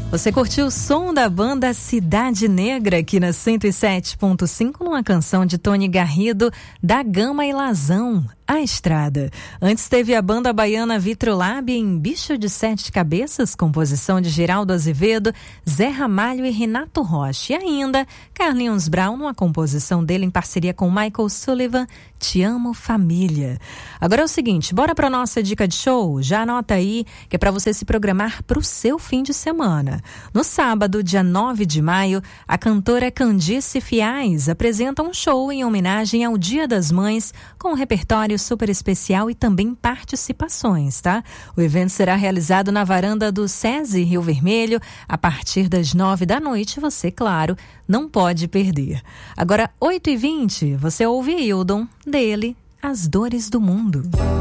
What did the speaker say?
Você curtiu o som da banda Cidade Negra aqui na 107.5 numa canção de Tony Garrido, Da Gama e Lazão, A Estrada. Antes teve a banda baiana Vitrolab em Bicho de Sete Cabeças, composição de Geraldo Azevedo, Zé Ramalho e Renato Rocha. E ainda Carlinhos Brown, numa composição dele em parceria com Michael Sullivan, Te Amo Família. Agora é o seguinte, bora pra nossa dica de show? Já anota aí que é pra você se programar pro seu fim de semana. No sábado, dia 9 de maio, a cantora Candice Fiais apresenta um show em homenagem ao Dia das Mães, com um repertório super especial e também participações, tá? O evento será realizado na varanda do SESI Rio Vermelho, a partir das 9 da noite. Você, claro, não pode perder. Agora, 8h20, você ouve Hildon, dele, As Dores do Mundo.